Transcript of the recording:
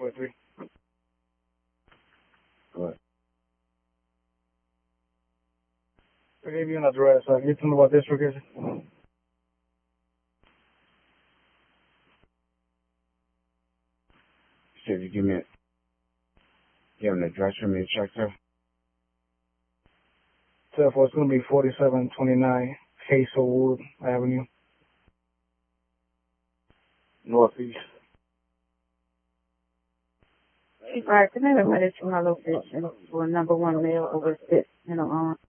943. What? I gave you an address. Can you tell me what district is it? Said you give me an address for me to check to? Therefore, it's going to be 4729 Hazelwood Avenue, Northeast. Right, can I have to my location for number one male over 6 and on?